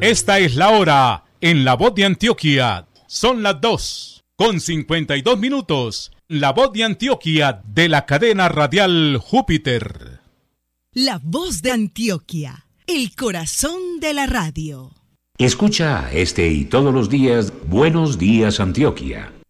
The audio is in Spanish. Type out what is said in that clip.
Esta es la hora en La Voz de Antioquia. Son las 2:52. La Voz de Antioquia de la cadena radial Júpiter. La Voz de Antioquia, el corazón de la radio. Escucha este y todos los días Buenos Días Antioquia,